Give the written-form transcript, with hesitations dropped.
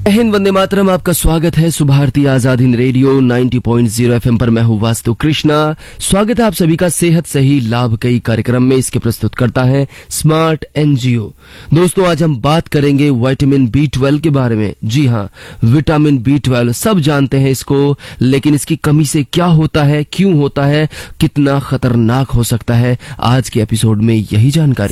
हिंद, वंदे मातरम। आपका स्वागत है सुभारती आजाद हिंद रेडियो 90.0 एफएम पर। मैं हूँ वास्तु कृष्णा। स्वागत है आप सभी का सेहत सही लाभ कई कार्यक्रम में। इसके प्रस्तुत करता है स्मार्ट एनजीओ। दोस्तों, आज हम बात करेंगे विटामिन B12 के बारे में। जी हाँ, विटामिन B12 सब जानते हैं इसको, लेकिन इसकी कमी से क्या होता है, क्यों होता है, कितना खतरनाक हो सकता है, आज के एपिसोड में यही जानकारी।